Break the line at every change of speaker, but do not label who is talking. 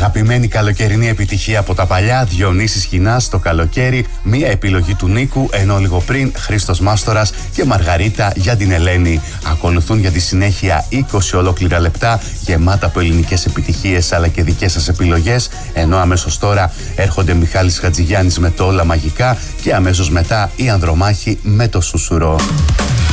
Αγαπημένη καλοκαιρινή επιτυχία από τα παλιά, Διονύσης Χινάς, το καλοκαίρι, μία επιλογή του Νίκου, ενώ λίγο πριν Χρήστος Μάστορας και Μαργαρίτα για την Ελένη. Ακολουθούν για τη συνέχεια 20 ολόκληρα λεπτά γεμάτα από ελληνικές επιτυχίες αλλά και δικές σας επιλογές, ενώ αμέσως τώρα έρχονται Μιχάλης Χατζηγιάννης με το Όλα Μαγικά και αμέσως μετά η Ανδρομάχη με το Σούσουρο.